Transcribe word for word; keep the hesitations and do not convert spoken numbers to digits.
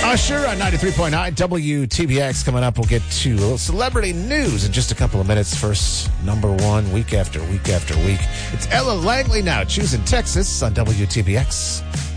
Usher on ninety-three point nine W T B X. Coming up, we'll get to a little celebrity news in just a couple of minutes. First, number one, week after week after week. It's Ella Langley now, choosing Texas on W T B X.